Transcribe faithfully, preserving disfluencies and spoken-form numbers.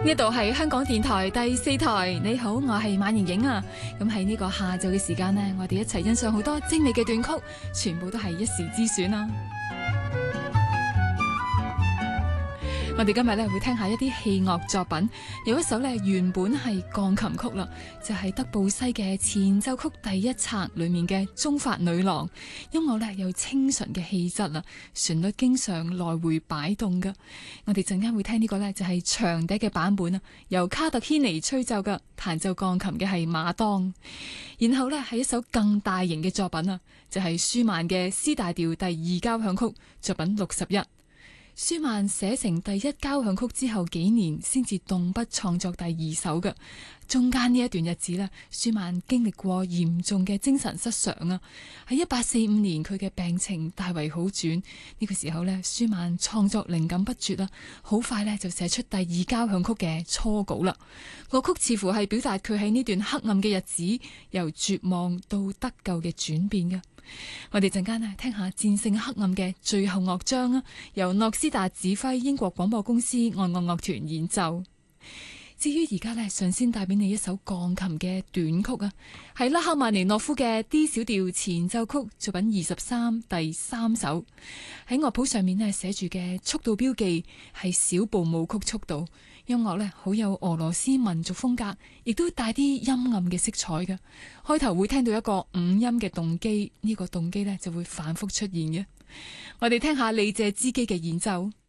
呢度係香港電台第四台，你好，我係馬盈盈啊。咁喺呢個下晝嘅時間呢，我哋一齊欣賞好多精美嘅段曲，全部都係一時之選啊。我哋今日咧會聽下一啲器樂作品，有一首咧原本係鋼琴曲啦，就係德布西嘅前奏曲第一冊裏面嘅中法女郎。音樂咧有清純嘅氣質啦，旋律經常來回擺動噶。我哋陣間會聽呢個咧就係長笛嘅版本啊，由卡特軒尼吹奏噶，彈奏鋼琴嘅係馬當。然後咧係一首更大型嘅作品啊，就係舒曼嘅 C 大調第二交響曲作品六十一。舒曼寫成第一交響曲之後幾年，先至動筆創作第二首嘅。中間呢一段日子呢，舒曼經歷過嚴重嘅精神失常啊。喺一八四五年，佢嘅病情大為好轉。呢、這個時候呢，舒曼創作靈感不絕啦，好快呢就寫出第二交響曲嘅初稿啦。樂曲似乎係表達佢喺呢段黑暗嘅日子，由絕望到得救嘅轉變嘅。我哋陣間咧聽下戰勝黑暗嘅最後樂章啊，由諾斯達指揮英國廣播公司愛樂樂團演奏。至於而家咧，上先帶俾你一首鋼琴嘅短曲啊，係拉赫曼尼諾夫嘅 D 小調前奏曲作品二十三第三首。喺樂譜上面咧寫住嘅速度標記係小步舞曲速度。音樂咧好有俄羅斯民族風格，亦都帶啲陰暗嘅色彩嘅。開頭會聽到一個五音嘅動機，呢、這個動機咧就會反覆出現嘅。我哋聽下李謝茲基嘅演奏。